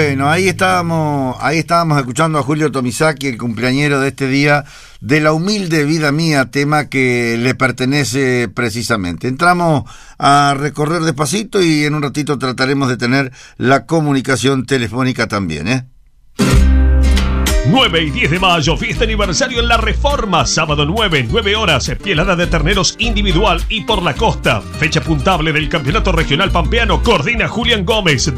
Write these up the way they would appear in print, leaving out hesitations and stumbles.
Bueno, ahí estábamos escuchando a Julio Tomisaki, el cumpleañero de este día, de La humilde vida mía, tema que le pertenece precisamente. Entramos a recorrer despacito y en un ratito trataremos de tener la comunicación telefónica también, 9 y 10 de mayo, fiesta aniversario en La Reforma. Sábado 9 horas, pielada de terneros individual y por la costa. Fecha puntable del Campeonato Regional Pampeano. Coordina Julián Gómez,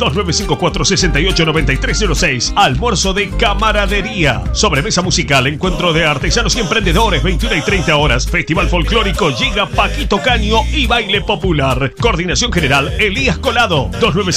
2954-689306. Almuerzo de camaradería. Sobremesa musical, encuentro de artesanos y emprendedores, 21 y 30 horas. Festival folclórico, llega Paquito Caño y baile popular. Coordinación general, Elías Colado,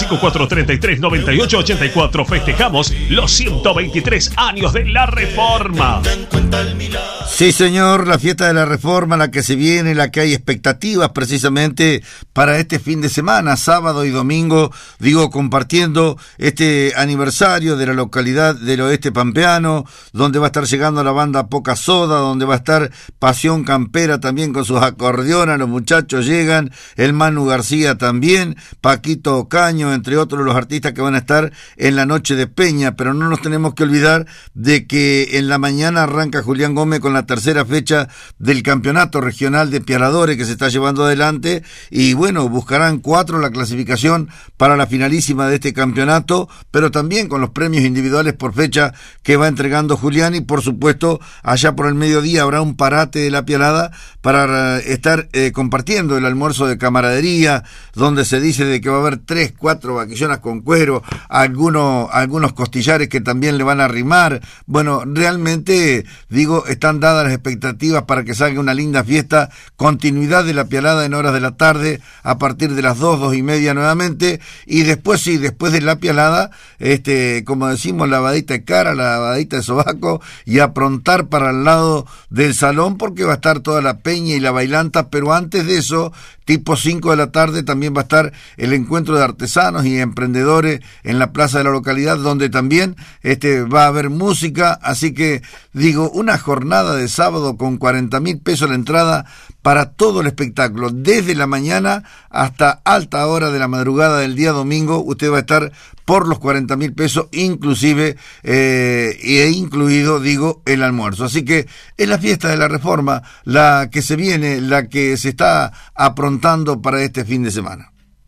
2954-339884. Festejamos los 123 años de La Reforma. Sí, señor, la fiesta de La Reforma, la que se viene, la que hay expectativas precisamente para este fin de semana, sábado y domingo, compartiendo este aniversario de la localidad del oeste pampeano, donde va a estar llegando la banda Poca Soda, donde va a estar Pasión Campera también con sus acordeones, los muchachos llegan, el Manu García también, Paquito Caño, entre otros los artistas que van a estar en la noche de Peña, pero no nos tenemos que olvidar de que en la mañana arranca Julián Gómez con la tercera fecha del Campeonato Regional de Pialadores que se está llevando adelante y bueno, buscarán 4 la clasificación para la finalísima de este campeonato, pero también con los premios individuales por fecha que va entregando Julián y por supuesto allá por el mediodía habrá un parate de la pialada para estar compartiendo el almuerzo de camaradería, donde se dice de que va a haber 3-4 vaquillonas con cuero, algunos costillares que también le van a arrimar. Bueno, realmente, están dadas las expectativas para que salga una linda fiesta, continuidad de la pialada en horas de la tarde, a partir de las 2:30 nuevamente, y después de la pialada, como decimos, lavadita de cara, lavadita de sobaco, y aprontar para el lado del salón, porque va a estar toda la peña y la bailanta, pero antes de eso, tipo 5 de la tarde, también va a estar el encuentro de artesanos y emprendedores en la plaza de la localidad, donde también va a haber música, así que una jornada de sábado con 40.000 pesos la entrada para todo el espectáculo, desde la mañana hasta alta hora de la madrugada del día domingo, usted va a estar por los 40.000 pesos, inclusive, incluido, el almuerzo. Así que es la fiesta de La Reforma, la que se viene, la que se está aprontando para este fin de semana.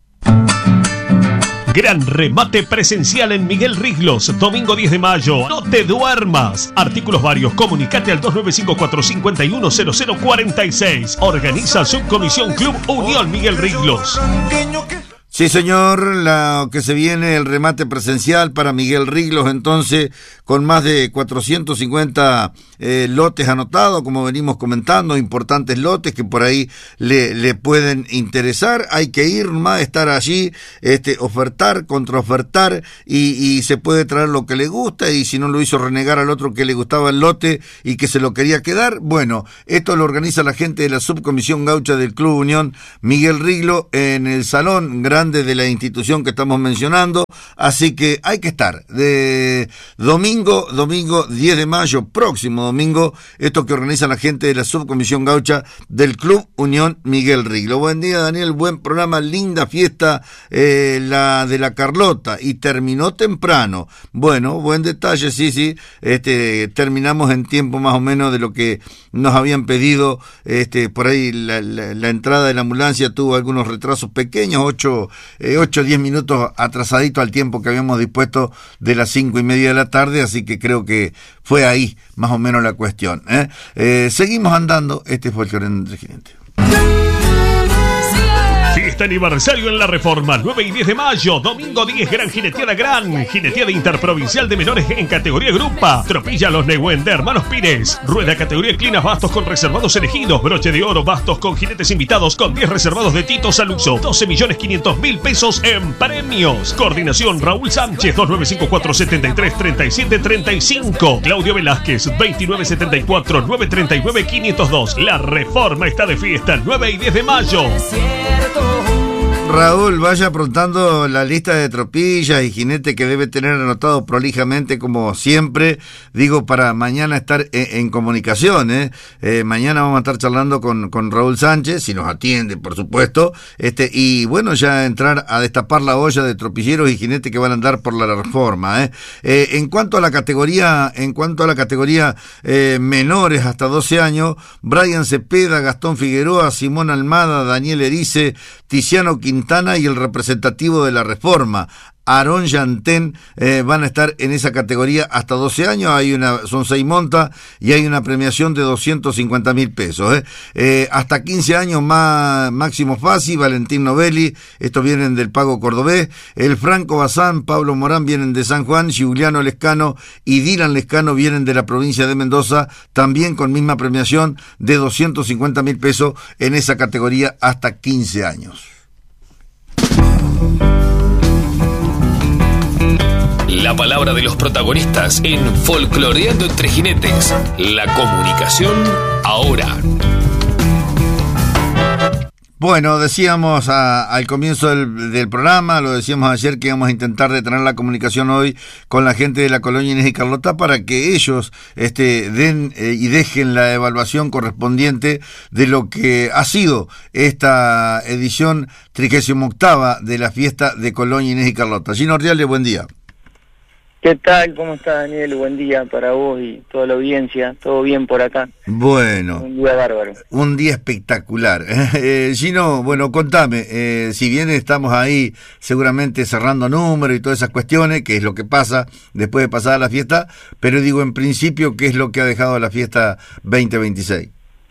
Gran remate presencial en Miguel Riglos, domingo 10 de mayo. No te duermas. Artículos varios. Comunicate al 2954-510046. Organiza Subcomisión Club Unión Miguel Riglos. Sí, señor, lo que se viene, el remate presencial para Miguel Riglos, entonces, con más de 450 lotes anotados, como venimos comentando, importantes lotes que por ahí le pueden interesar. Hay que ir más, estar allí, ofertar, contraofertar, y se puede traer lo que le gusta, y si no lo hizo renegar al otro que le gustaba el lote y que se lo quería quedar, bueno, esto lo organiza la gente de la Subcomisión Gaucha del Club Unión Miguel Riglos en el Salón Grande de la institución que estamos mencionando, así que hay que estar de domingo 10 de mayo, próximo domingo, esto que organiza la gente de la Subcomisión Gaucha del Club Unión Miguel Riglos. Buen día, Daniel, buen programa, linda fiesta, la de la Carlota, y terminó temprano. Bueno, buen detalle, sí, terminamos en tiempo más o menos de lo que nos habían pedido, por ahí la entrada de la ambulancia tuvo algunos retrasos pequeños, 8 o 10 minutos atrasadito al tiempo que habíamos dispuesto de las 5:30 de la tarde, así que creo que fue ahí más o menos la cuestión. Seguimos andando, este fue el Corriente del Jinete. Fiesta aniversario en La Reforma, 9 y 10 de mayo, domingo 10, gran jineteada interprovincial de menores en categoría grupa. Tropilla Los Nehuen de Hermanos Pires. Rueda categoría Clinas bastos con reservados elegidos. Broche de oro bastos con jinetes invitados con 10 reservados de Tito Saluxo. 12.500.000 pesos en premios. Coordinación Raúl Sánchez, 2954-733735. Claudio Velázquez, 2974-939-502. La Reforma está de fiesta, 9 y 10 de mayo. Raúl, vaya apuntando la lista de tropillas y jinete que debe tener anotado prolijamente como siempre, digo, para mañana estar en comunicación, mañana vamos a estar charlando con Raúl Sánchez, si nos atiende, por supuesto, y bueno, ya entrar a destapar la olla de tropilleros y jinetes que van a andar por la reforma, En cuanto a la categoría, menores hasta 12 años, Brian Cepeda, Gastón Figueroa, Simón Almada, Daniel Erice, Tiziano Quintana y el representativo de la reforma, Aarón Yantén, van a estar en esa categoría hasta 12 años. Son 6 montas y hay una premiación de 250.000 pesos. Hasta 15 años Máximo Fassi, Valentín Novelli, estos vienen del Pago Cordobés, el Franco Bazán, Pablo Morán vienen de San Juan, Giuliano Lescano y Dylan Lescano vienen de la provincia de Mendoza, también con misma premiación de 250.000 pesos en esa categoría hasta 15 años. La palabra de los protagonistas en Folcloreando entre Jinetes. La comunicación ahora. Bueno, decíamos al comienzo del programa, lo decíamos ayer, que íbamos a intentar detener la comunicación hoy con la gente de la colonia Inés y Carlota para que ellos den y dejen la evaluación correspondiente de lo que ha sido esta edición 38ª de la fiesta de Colonia Inés y Carlota. Gino Riale, buen día. ¿Qué tal? ¿Cómo estás, Daniel? Buen día para vos y toda la audiencia. ¿Todo bien por acá? Bueno. Un día bárbaro. Un día espectacular. Gino, bueno, contame, si bien estamos ahí seguramente cerrando números y todas esas cuestiones, que es lo que pasa después de pasar la fiesta, pero digo, en principio, ¿qué es lo que ha dejado la fiesta 2026?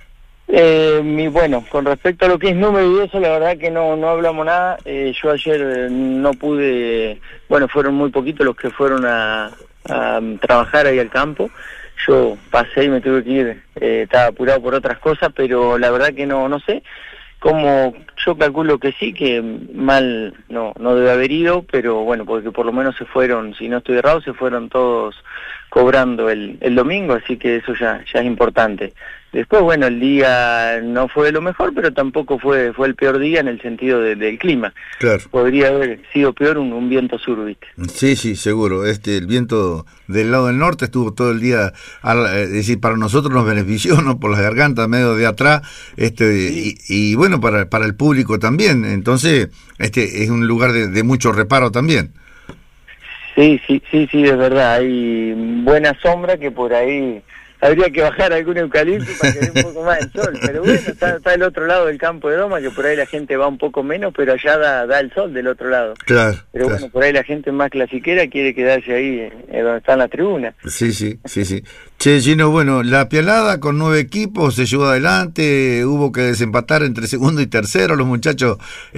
Bueno, con respecto a lo que es número y eso, la verdad que no hablamos nada. Yo ayer no pude, bueno, fueron muy poquitos los que fueron a trabajar ahí al campo. Yo pasé y me tuve que ir, estaba apurado por otras cosas, pero la verdad que no sé. Como yo calculo que sí, que mal no debe haber ido, pero bueno, porque por lo menos se fueron, si no estoy errado, se fueron todos cobrando el domingo, así que eso ya es importante. Después, bueno, el día no fue lo mejor, pero tampoco fue el peor día en el sentido del clima. Claro. Podría haber sido peor un viento sur, ¿viste? Sí, seguro. El viento del lado del norte estuvo todo el día, es decir, para nosotros nos benefició, ¿no? Por las gargantas, medio de atrás, sí. y bueno, para el público también. Entonces, es un lugar de mucho reparo también. Sí, es verdad. Hay buena sombra que por ahí habría que bajar algún eucalipto para que dé un poco más el sol, pero bueno, está del otro lado del campo de Doma, que por ahí la gente va un poco menos, pero allá da el sol del otro lado. Claro. Pero bueno, por ahí la gente más clasiquera quiere quedarse ahí, donde están las tribunas. Sí. Che, Gino, bueno, la Pialada con 9 equipos se llevó adelante, hubo que desempatar entre segundo y tercero, los muchachos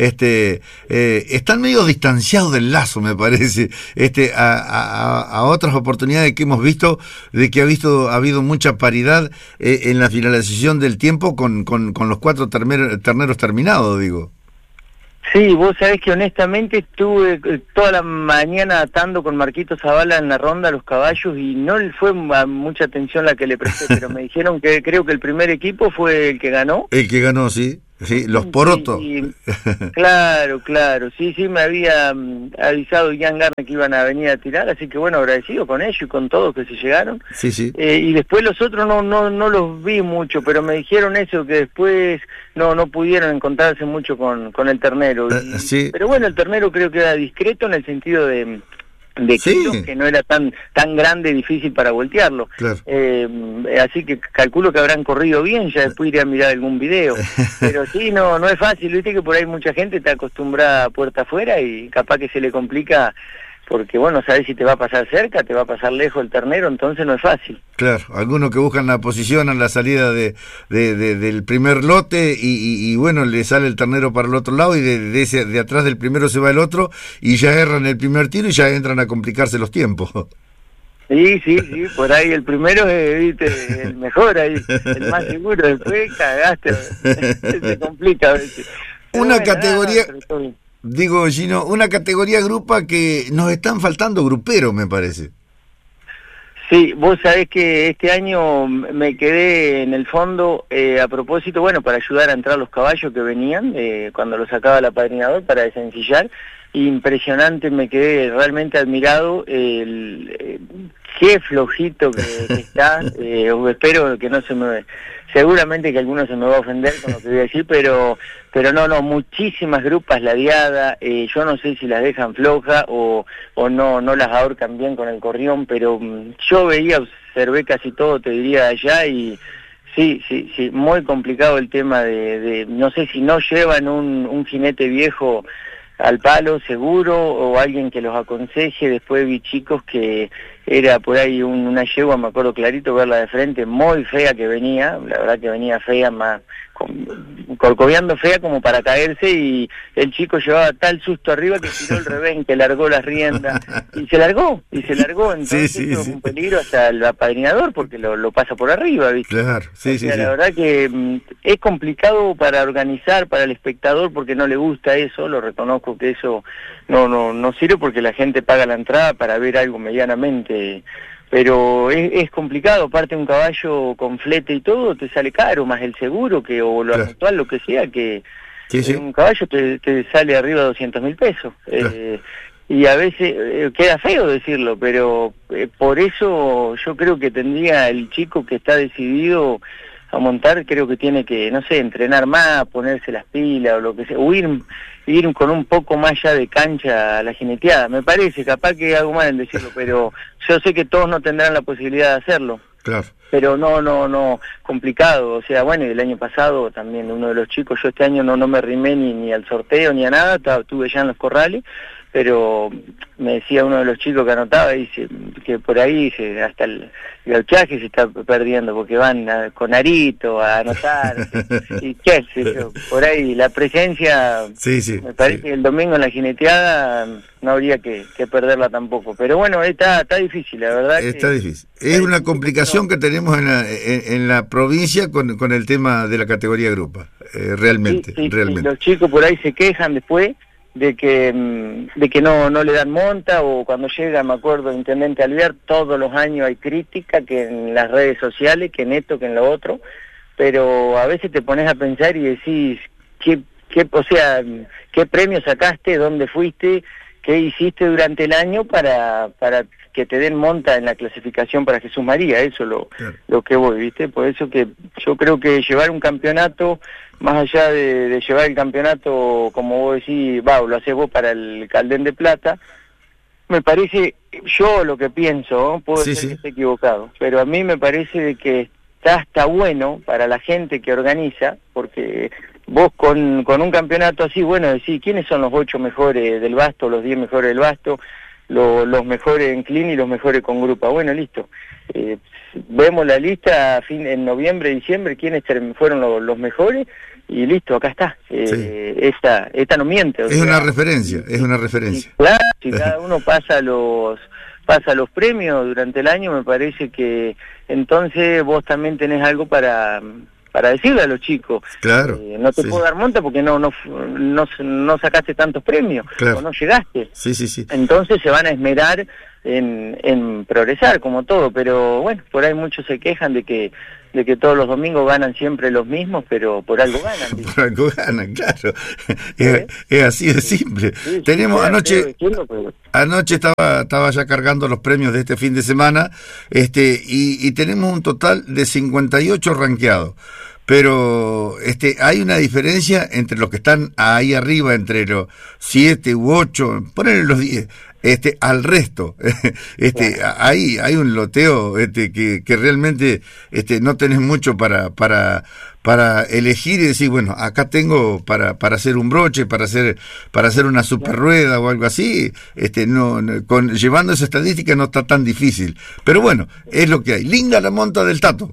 están medio distanciados del lazo, me parece, a otras oportunidades que hemos visto, de que ha habido mucha paridad en la finalización del tiempo con los 4 terneros terminados, digo. Sí, vos sabés que honestamente estuve toda la mañana atando con Marquito Zavala en la ronda a los caballos y no fue mucha atención la que le presté, pero me dijeron que creo que el primer equipo fue el que ganó. El que ganó, sí. Sí, los porotos. Claro, sí, me había avisado Ian Garner que iban a venir a tirar, así que bueno, agradecido con ellos y con todos que se llegaron. Sí. Y después los otros no los vi mucho, pero me dijeron eso, que después no pudieron encontrarse mucho con el ternero. Sí. Pero bueno, el ternero creo que era discreto en el sentido de kilos, que no era tan grande y difícil para voltearlo. Claro. Así que calculo que habrán corrido bien, ya después iré a mirar algún video. Pero sí, no es fácil, viste que por ahí mucha gente está acostumbrada a puerta afuera y capaz que se le complica porque bueno, sabés si te va a pasar cerca, te va a pasar lejos el ternero, entonces no es fácil. Claro, algunos que buscan la posición a la salida del primer lote y bueno, le sale el ternero para el otro lado y de atrás del primero se va el otro y ya erran el primer tiro y ya entran a complicarse los tiempos. Sí, por ahí el primero es el mejor, ahí, el más seguro, después cagaste, se complica a veces. Una categoría... Digo, Gino, una categoría grupa que nos están faltando gruperos, me parece. Sí, vos sabés que este año me quedé en el fondo a propósito, bueno, para ayudar a entrar los caballos que venían, cuando los sacaba el apadrinador para desencillar. Impresionante, me quedé realmente admirado, qué flojito que está, espero que no se me... Seguramente que alguno se me va a ofender con lo que voy a decir, pero no, muchísimas grupas ladeadas, yo no sé si las dejan flojas o no las ahorcan bien con el corrión, pero yo observé casi todo, te diría, allá, y sí, muy complicado el tema de no sé si no llevan un jinete viejo al palo seguro, o alguien que los aconseje. Después vi chicos que era por ahí una yegua, me acuerdo clarito verla de frente, muy fea que venía, la verdad que venía fea, más corcoviando fea como para caerse, y el chico llevaba tal susto arriba que tiró el revén, que largó las riendas, y se largó, entonces sí, eso es un peligro hasta el apadrinador, porque lo pasa por arriba, ¿viste? Claro, sí. La verdad que es complicado para organizar, para el espectador, porque no le gusta eso, lo reconozco que eso no sirve, porque la gente paga la entrada para ver algo medianamente, pero es complicado. Aparte, un caballo con flete y todo te sale caro, más el seguro o lo actual, lo que sea, que un caballo te sale arriba de 200.000 pesos. Claro. Y a veces queda feo decirlo, pero por eso yo creo que tendría el chico que está decidido a montar, creo que tiene que, no sé, entrenar más, ponerse las pilas o lo que sea, o ir con un poco más ya de cancha a la jineteada. Me parece, capaz que hago mal en decirlo, pero yo sé que todos no tendrán la posibilidad de hacerlo. Claro. Pero no, complicado. O sea, bueno, el año pasado también uno de los chicos, yo este año no me arrimé ni al sorteo ni a nada, estuve ya en los corrales, pero me decía uno de los chicos que anotaba, dice que por ahí hasta el gauchaje se está perdiendo, porque van con arito a anotar, y qué sé yo, por ahí la presencia, me parece que el domingo en la jineteada no habría que perderla tampoco, pero bueno, está difícil, la verdad. Está difícil. Es una complicación que tenemos en la provincia con el tema de la categoría grupa, realmente. Sí, los chicos por ahí se quejan después de que no le dan monta, o cuando llega, me acuerdo, el intendente Alvear, todos los años hay crítica, que en las redes sociales, que en esto, que en lo otro, pero a veces te pones a pensar y decís, ¿qué premio sacaste? ¿Dónde fuiste? ¿Qué hiciste durante el año para que te den monta en la clasificación para Jesús María? Eso es lo que voy, ¿viste? Por eso que yo creo que llevar un campeonato, más allá de llevar el campeonato, como vos decís, lo haces vos para el Caldén de Plata, me parece, yo lo que pienso, puedo ser que esté equivocado, pero a mí me parece de que está bueno para la gente que organiza, porque vos con un campeonato así, bueno, decís, ¿quiénes son los 8 mejores del Basto, los 10 mejores del Basto, los mejores en clean y los mejores con grupa? Bueno, listo. Vemos la lista en noviembre, diciembre, quiénes fueron los mejores, y listo, acá está. Esta no miente. Es una referencia. Claro, si cada uno pasa los premios durante el año, me parece que entonces vos también tenés algo para decirle a los chicos. Claro. No te puedo dar monta porque no sacaste tantos premios, o no llegaste. Sí. Entonces se van a esmerar en progresar, como todo, pero bueno, por ahí muchos se quejan de que todos los domingos ganan siempre los mismos, pero por algo ganan. Por algo ganan, claro. Es así de simple. Tenemos anoche estaba ya cargando los premios de este fin de semana, y tenemos un total de 58 rankeados. Pero hay una diferencia entre los que están ahí arriba, entre los 7 u 8, ponele los 10, al resto. Ahí hay un loteo que realmente no tenés mucho para elegir y decir, bueno, acá tengo para hacer un broche, para hacer una super rueda o algo así. Llevando esa estadística no está tan difícil. Pero bueno, es lo que hay. Linda la monta del Tato.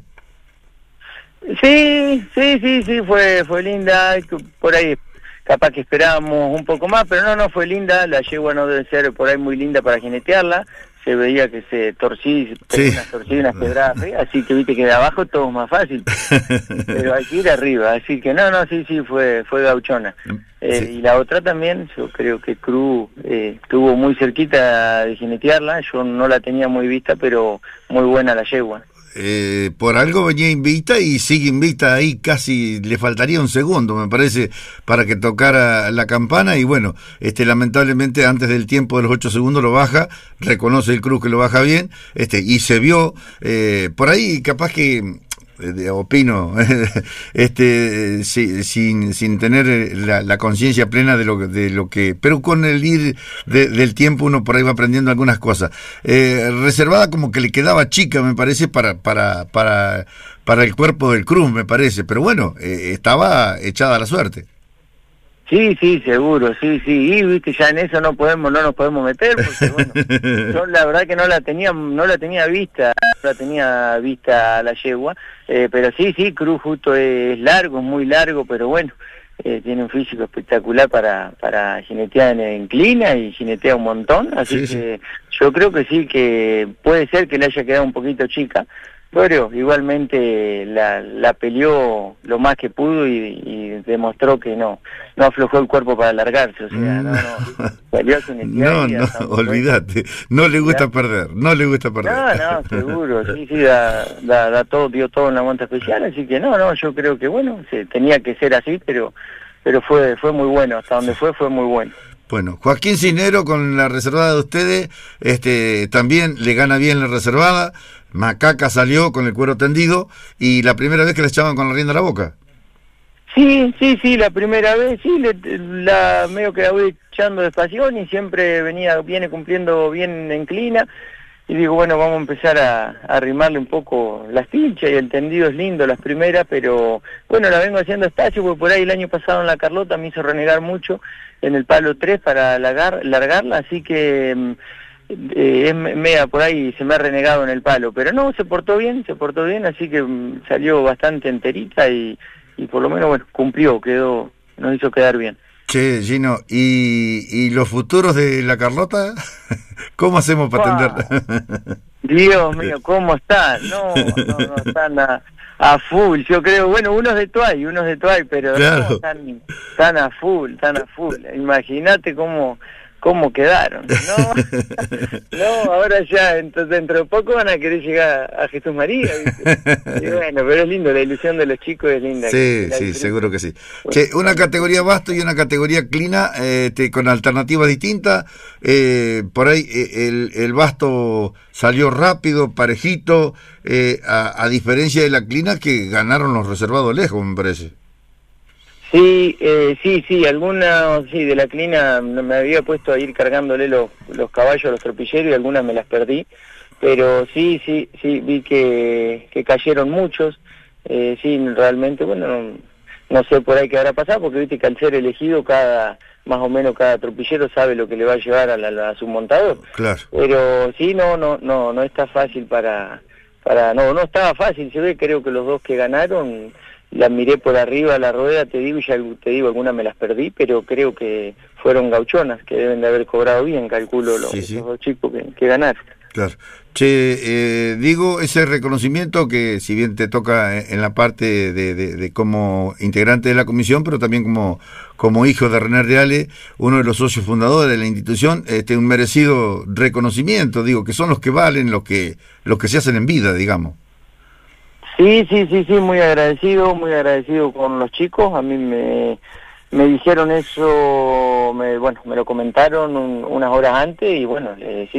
Sí, fue linda, por ahí capaz que esperábamos un poco más, pero no fue linda, la yegua no debe ser por ahí muy linda para jinetearla, se veía que se torcía, Sí. unas torcidas y unas quebradas feas, así que viste que de abajo todo es más fácil, pero hay que ir arriba, así que no, sí, fue gauchona. Sí. Y la otra también, yo creo que Cruz estuvo muy cerquita de jinetearla, yo no la tenía muy vista, pero muy buena la yegua. Por algo venía invicta y sigue invicta ahí, casi le faltaría un segundo, me parece, para que tocara la campana, y bueno, lamentablemente antes del tiempo de los 8 segundos lo baja, reconoce el Cruz que lo baja bien, y se vio, por ahí capaz que opino, sin tener la conciencia plena de lo que, pero con el ir del tiempo uno por ahí va aprendiendo algunas cosas. Reservada como que le quedaba chica, me parece, para el cuerpo del Cruz, me parece, pero bueno, estaba echada a la suerte. Sí, seguro, sí, y viste, ya en eso no nos podemos meter, porque bueno, yo la verdad que no la tenía vista a la yegua, pero sí, Cruz justo es largo, es muy largo, pero bueno, tiene un físico espectacular para jinetear en clina y jinetea un montón, así Sí, que yo creo que sí, que puede ser que le haya quedado un poquito chica, pero igualmente la peleó lo más que pudo y demostró que no aflojó el cuerpo para alargarse, o sea, salió a jinetear. No, olvídate, no le gusta perder. No, seguro, sí, da todo, dio todo en la monta especial, así que yo creo que bueno, tenía que ser así, pero fue muy bueno, hasta donde fue muy bueno. Bueno, Joaquín Cisnero con la reservada de ustedes, también le gana bien la reservada. Macaca salió con el cuero tendido y la primera vez que le echaban con la rienda a la boca. Sí, la primera vez, sí, medio que la voy echando despacio y siempre viene cumpliendo bien en clina. Y digo, bueno, vamos a empezar a arrimarle un poco las pilchas y el tendido es lindo las primeras, pero bueno, la vengo haciendo despacio porque por ahí el año pasado en la Carlota me hizo renegar mucho en el palo 3 para largarla, así que es media por ahí, se me ha renegado en el palo, pero no, se portó bien, así que salió bastante enterita y por lo menos, bueno, cumplió, nos hizo quedar bien. Che, Gino, ¿y los futuros de la Carlota? ¿Cómo hacemos para atenderla? Dios mío, ¿cómo están? No, están a full, yo creo, bueno, unos de Tuay, pero claro. No, están a full. Imagínate cómo quedaron, no, ahora ya, entonces dentro de poco van a querer llegar a Jesús María, ¿viste? Y bueno, pero es lindo, la ilusión de los chicos es linda. Sí, seguro que sí. Che, una categoría basto y una categoría clina, con alternativas distintas, por ahí el basto salió rápido, parejito, a diferencia de la clina que ganaron los reservados lejos, me parece. Sí, algunas, sí, de la clina me había puesto a ir cargándole los caballos a los tropilleros y algunas me las perdí, pero sí, vi que cayeron muchos, sí, realmente, bueno, no sé por ahí qué habrá pasado, porque viste que al ser elegido más o menos cada tropillero sabe lo que le va a llevar a su montador. Claro. Pero sí, no está fácil no estaba fácil, se ve, creo que los dos que ganaron, la miré por arriba a la rueda, te digo, algunas me las perdí, pero creo que fueron gauchonas, que deben de haber cobrado bien, calculo, los dos chicos que ganaron. Claro. Che, digo, ese reconocimiento que si bien te toca en la parte de como integrante de la comisión, pero también como hijo de René Reale, uno de los socios fundadores de la institución, un merecido reconocimiento, digo, que son los que valen, los que se hacen en vida, digamos. Sí, muy agradecido con los chicos, a mí me dijeron eso, me lo comentaron unas horas antes y bueno, sí.